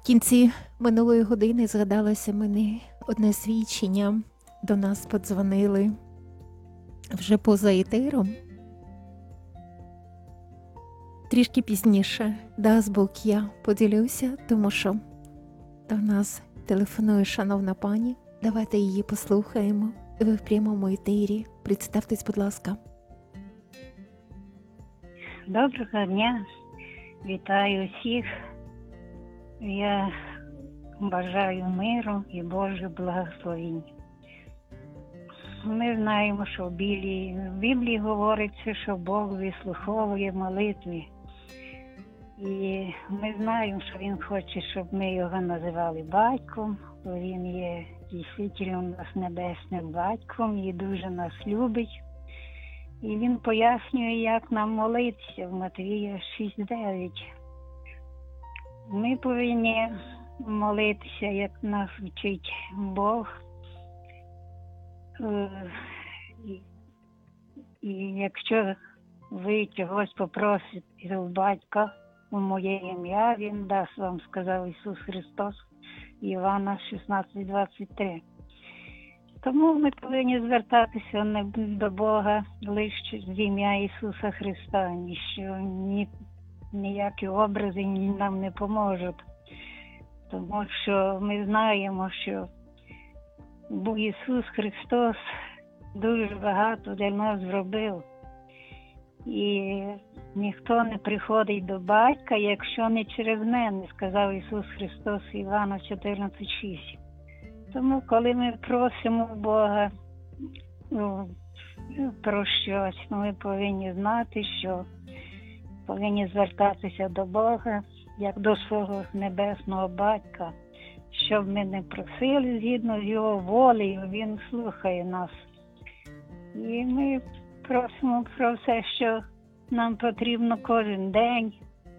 кінці минулої години згадалося мені одне свідчення. До нас подзвонили вже поза етером. Трішки пізніше, дасть Бог, я поділюся, тому що до нас телефонує шановна пані. Давайте її послухаємо. Ви в прямому етері. Представтесь, будь ласка. Доброго дня. Вітаю всіх. Я бажаю миру і Божих благословень. Ми знаємо, що в Біблії говориться, що Бог вислуховує молитви. І ми знаємо, що Він хоче, щоб ми його називали батьком. Бо Він є дійсно у нас небесним батьком і дуже нас любить. І Він пояснює, як нам молитися в Матвія 6:9. Ми повинні молитися, як нас вчить Бог. І якщо ви чогось попросите у батька у моє ім'я, Він дасть вам, сказав Ісус Христос, Івана 16:23. Тому ми повинні звертатися не до Бога лише в ім'я Ісуса Христа, ніякі образи нам не поможуть. Тому що ми знаємо, що Ісус Христос дуже багато для нас зробив. І ніхто не приходить до батька, якщо не через мене, сказав Ісус Христос Івана 14:6. Тому, коли ми просимо Бога про щось, ми повинні знати, що повинні звертатися до Бога, як до свого небесного батька. Щоб ми не просили згідно з його волею, Він слухає нас. І ми просимо про все, що нам потрібно кожен день.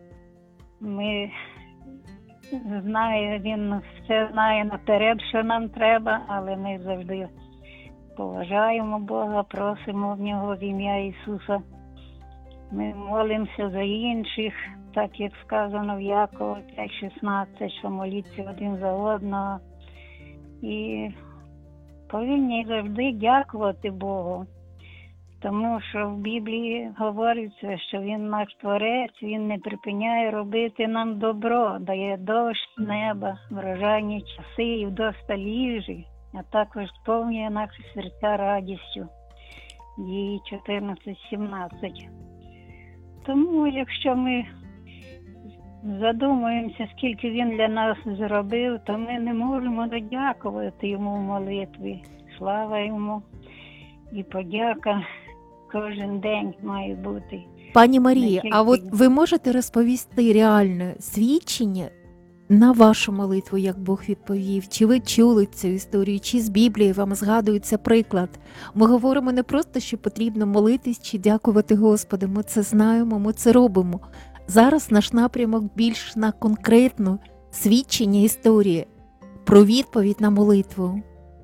Він все знає наперед, що нам треба, але ми завжди поважаємо Бога, просимо в Нього в ім'я Ісуса. Ми молимося за інших, так як сказано в Якова 5:16, що моліться один за одного. І повинні завжди дякувати Богу. Тому що в Біблії говориться, що Він наш Творець, Він не припиняє робити нам добро, дає дощ з неба, врожайні часи і вдосталь їжі, а також сповнює наші серця радістю. Дії 14:17. Тому, якщо ми задумуємося, скільки Він для нас зробив, то ми не можемо додякувати Йому в молитві. Слава Йому і подяка кожен день має бути. Пані Марія, а от ви можете розповісти реальне свідчення на вашу молитву, як Бог відповів? Чи ви чули цю історію, чи з Біблії вам згадується приклад? Ми говоримо не просто, що потрібно молитись чи дякувати Господу. Ми це знаємо, ми це робимо. Зараз наш напрямок більш на конкретну свідчення історії про відповідь на молитву.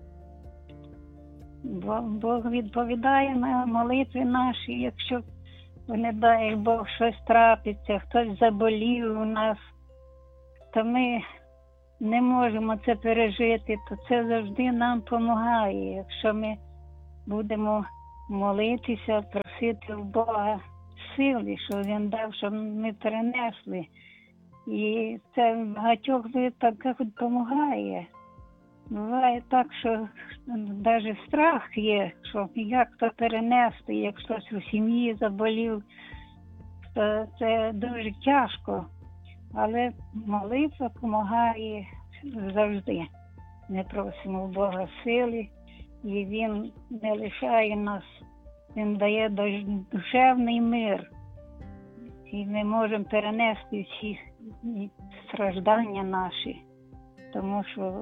Бог відповідає на молитви наші, якщо, не дай Бог, щось трапиться, хтось заболів у нас, то ми не можемо це пережити, то це завжди нам допомагає. Якщо ми будемо молитися, просити в Бога сили, що Він дав, щоб ми перенесли. І це в багатьох випадках допомагає. Буває так, що навіть страх є, що як то перенести, як хтось у сім'ї заболів, то це дуже тяжко. Але молитва допомагає завжди. Ми просимо у Бога сили, і Він не лишає нас, Він дає душевний мир. І ми можемо перенести всі страждання наші, тому що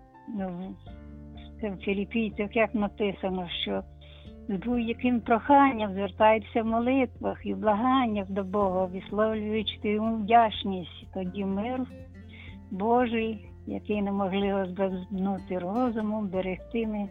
в Філіппійцях як написано, що з будь-яким проханням звертаються в молитвах і благаннях до Бога, висловлюючи йому вдячність. Тоді мир Божий, який неможливо збагнути розумом, берегтиме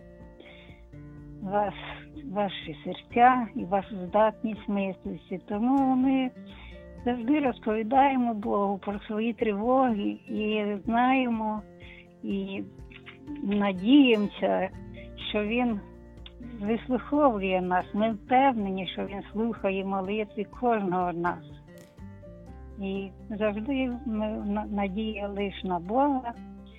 ваші серця і вашу здатність мислити. Тому ми завжди розповідаємо Богу про свої тривоги і знаємо, і надіємося, що Він вислуховує нас. Ми впевнені, що Він слухає молитви кожного з нас. І завжди ми надія лише на Бога,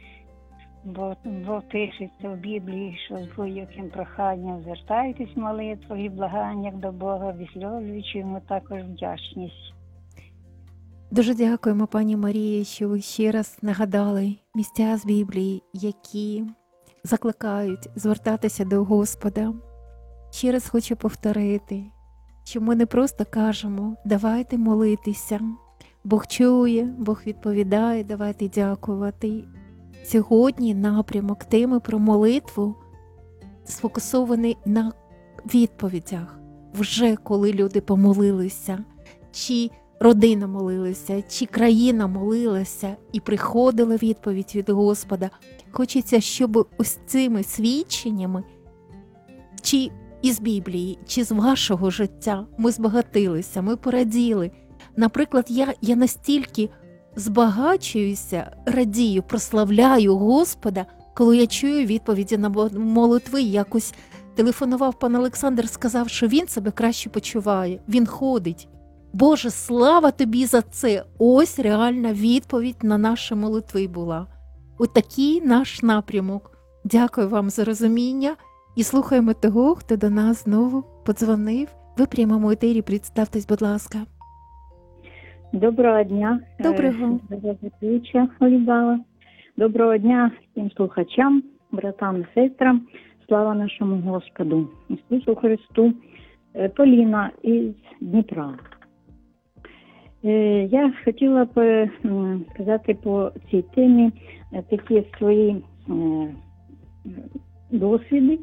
бо пишеться в Біблії, що з будь-яким проханням звертайтесь молитвою і благанням до Бога, висловлюючи йому також вдячність. Дуже дякуємо, пані Марії, що ви ще раз нагадали місця з Біблії, які закликають звертатися до Господа. Ще раз хочу повторити, що ми не просто кажемо «давайте молитися», Бог чує, Бог відповідає, давайте дякувати. Сьогодні напрямок теми про молитву сфокусований на відповідях. Вже коли люди помолилися, чи родина молилася, чи країна молилася і приходила відповідь від Господа. Хочеться, щоб ось цими свідченнями, чи із Біблії, чи з вашого життя ми збагатилися, ми пораділи. Наприклад, я настільки збагачуюся, радію, прославляю Господа, коли я чую відповіді на молитви. Якось телефонував пан Олександр, сказав, що він себе краще почуває, він ходить. Боже, слава тобі за це! Ось реальна відповідь на наші молитви була. Отакий наш напрямок. Дякую вам за розуміння і слухаємо того, хто до нас знову подзвонив. Ви в прямому етері, представтесь, будь ласка. Доброго дня. Доброго. Ведуча Олібала. Доброго дня всім слухачам, братам і сестрам. Слава нашому Господу, Ісусу Христу. Поліна із Дніпра. Я хотіла б сказати по цій темі такі свої досвіди.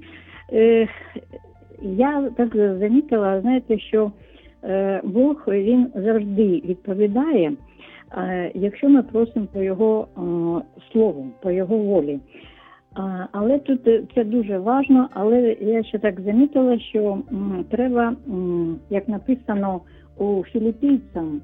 Я так замітила, знаєте, що Бог, Він завжди відповідає, якщо ми просимо по Його слову, по Його волі. Але тут це дуже важливо, але я ще так замітила, що треба, як написано у Філіппійцям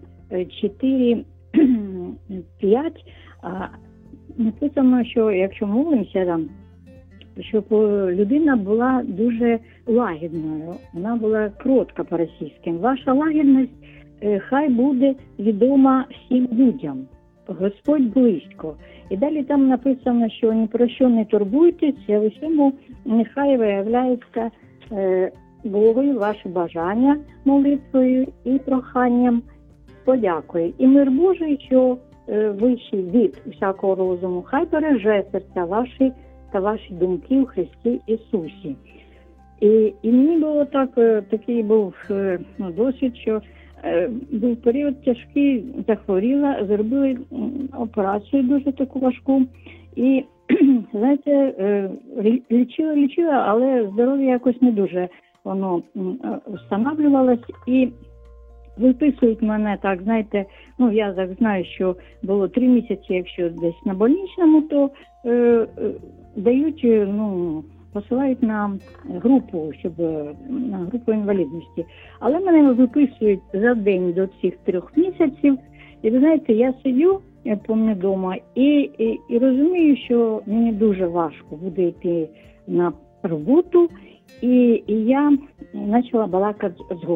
4:5, написано, що якщо молимося там, щоб людина була дуже лагідною, вона була кротка по-російськи. Ваша лагідність хай буде відома всім людям. Господь близько. І далі там написано, що ні про що не турбуйтесь, а в усьому нехай виявляється Богою ваше бажання молитвою і проханням, подякою. І мир Божий, що вищий від усякого розуму, хай береже серця ваші та ваші думки у Христі Ісусі. І мені було такий був досвід, що був період тяжкий, захворіла, зробили операцію дуже таку важку. І, знаєте, лічила, але здоров'я якось не дуже воно встановлювалось. І виписують мене так, знаєте, я так знаю, що було 3 місяці, якщо десь на больничному, то дають, посилають на групу, на групу інвалідності. Але мене виписують за день до цих 3 місяців. І ви знаєте, я сидю, я пам'ятаю, вдома, і розумію, що мені дуже важко буде йти на роботу. І я почала балакати з Господом.